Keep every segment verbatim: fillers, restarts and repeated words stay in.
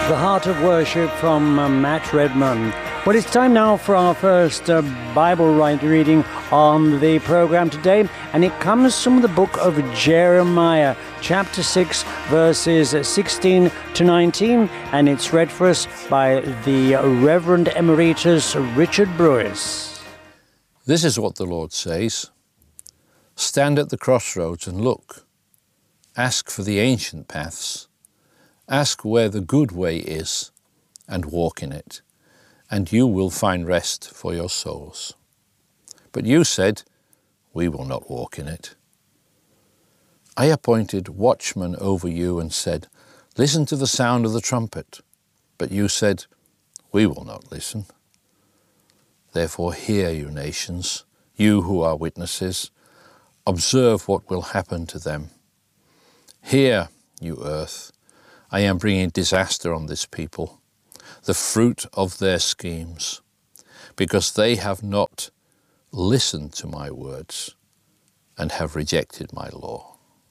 The Heart of Worship from uh, Matt Redman. Well, it's time now for our first uh, Bible right reading on the program today, and it comes from the book of Jeremiah, chapter six, verses sixteen to nineteen, and it's read for us by the Reverend Emeritus Richard Brewis. This is what the Lord says. Stand at the crossroads and look. Ask for the ancient paths. Ask where the good way is, and walk in it, and you will find rest for your souls. But you said, we will not walk in it. I appointed watchmen over you and said, listen to the sound of the trumpet. But you said, we will not listen. Therefore hear, you nations, you who are witnesses. Observe what will happen to them. Hear, you earth. I am bringing disaster on this people, the fruit of their schemes, because they have not listened to my words and have rejected my law.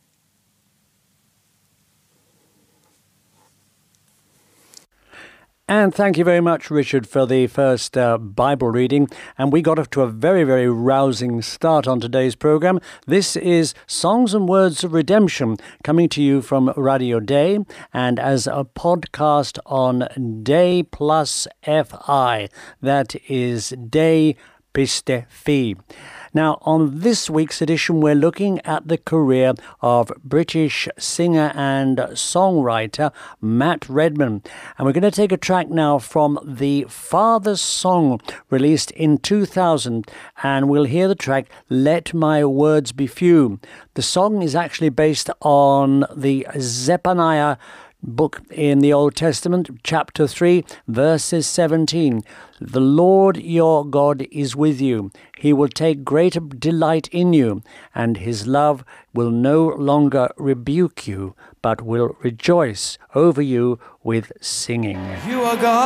And thank you very much, Richard, for the first uh, Bible reading. And we got off to a very, very rousing start on today's program. This is Songs and Words of Redemption, coming to you from Radio Day and as a podcast on Day Plus F I. That is Day Piste Fi. Now, on this week's edition, we're looking at the career of British singer and songwriter Matt Redman. And we're going to take a track now from the Father's Song, released in two thousand, and we'll hear the track Let My Words Be Few. The song is actually based on the Zephaniah book in the Old Testament, chapter three, verses seventeen. The Lord your God is with you. He will take great delight in you, and his love will no longer rebuke you, but will rejoice over you with singing. You are God.